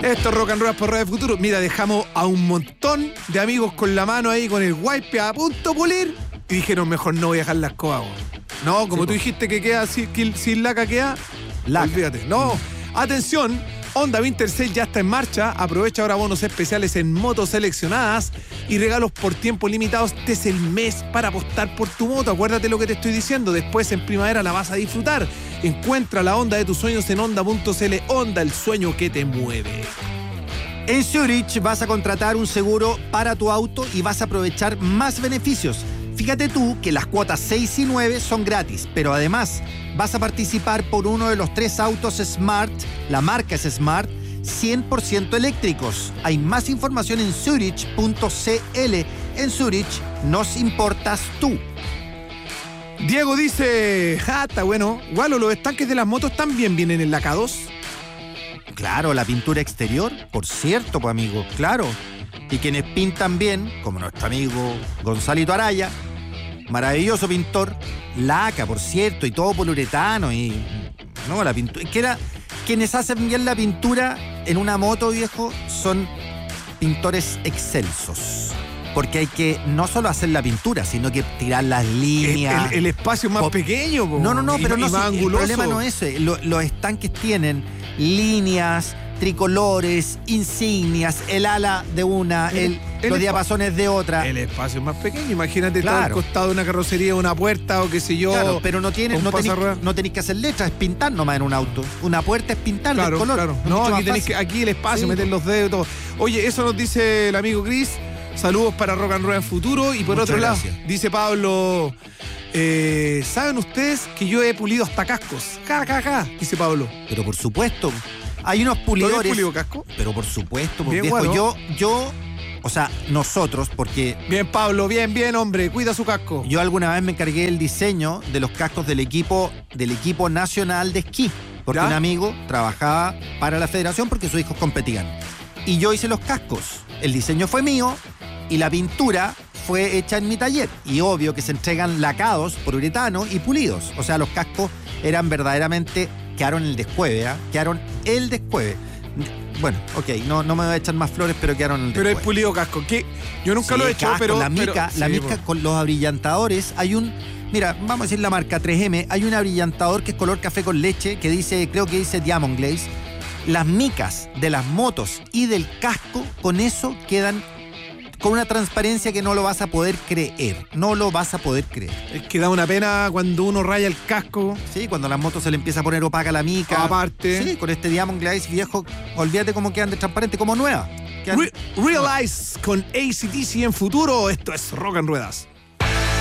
Esto es Rock and Roll por Radio Futuro. Mira, dejamos a un montón de amigos con la mano ahí, con el wipe a punto de pulir. Y dijeron, mejor no voy a dejar la escoba, güey. No, como sí, tú dijiste que queda sin laca, queda. Laca. Olvídate. No, atención. Honda Winter Sale ya está en marcha. Aprovecha ahora bonos especiales en motos seleccionadas y regalos por tiempo limitado. Este es el mes para apostar por tu moto. Acuérdate lo que te estoy diciendo. Después en primavera la vas a disfrutar. Encuentra la Honda de tus sueños en Honda.cl. Honda, el sueño que te mueve. En Zurich vas a contratar un seguro para tu auto y vas a aprovechar más beneficios. Fíjate tú que las cuotas 6 y 9 son gratis, pero además vas a participar por uno de los 3 autos Smart, la marca es Smart, 100% eléctricos. Hay más información en Zurich.cl. En Zurich nos importas tú. Diego dice, está bueno, Gualo, los estanques de las motos también vienen enlacados. Claro, la pintura exterior, por cierto, pues amigo, claro. Y quienes pintan bien, como nuestro amigo Gonzalito Araya, maravilloso pintor, laca, por cierto, y todo poliuretano, y no, la pintura, quienes hacen bien la pintura en una moto, viejo, son pintores excelsos. Porque hay que no solo hacer la pintura, sino que tirar las líneas. El espacio más pequeño, po. No, pero no, más el problema no es ese. Los estanques tienen líneas, tricolores, insignias, el ala de una, los diapasones de otra. El espacio es más pequeño, imagínate, claro, todo al costado de una carrocería, una puerta o qué sé yo. Claro, pero no tenéis que hacer letras, es pintar nomás en un auto. Una puerta es pintar, claro, el color. Claro. No, aquí el espacio, sí, meter los dedos y todo. Oye, eso nos dice el amigo Chris. Saludos para Rock and Roll en Futuro. Y por otro lado, dice Pablo, ¿saben ustedes que yo he pulido hasta cascos? Dice Pablo. Pero por supuesto, hay unos pulidores. ¿Tú has pulido casco? Pero por supuesto, bien, viejo, bueno. o sea, nosotros, porque... Bien, Pablo, bien, hombre, cuida su casco. Yo alguna vez me encargué del diseño de los cascos del equipo nacional de esquí, porque ¿ya? Un amigo trabajaba para la federación porque sus hijos competían. Y yo hice los cascos. El diseño fue mío y la pintura fue hecha en mi taller. Y obvio que se entregan lacados, poliuretano y pulidos. O sea, los cascos eran verdaderamente... Quedaron el descueve, ¿eh? Quedaron el descueve. Bueno, ok, no me voy a echar más flores, pero quedaron el descueve. Pero es pulido casco. ¿Qué? Yo nunca lo he hecho, casco, pero... La mica con los abrillantadores, hay un... Mira, vamos a decir la marca 3M, hay un abrillantador que es color café con leche, que dice, creo que dice Diamond Glaze. Las micas de las motos y del casco, con eso quedan con una transparencia que no lo vas a poder creer. No lo vas a poder creer. Es que da una pena cuando uno raya el casco. Sí, cuando a las motos se le empieza a poner opaca la mica. Aparte. Sí, con este Diamond Glaze, viejo, olvídate cómo quedan de transparente, como nueva. Realize con AC/DC en Futuro. Esto es Rock and Ruedas.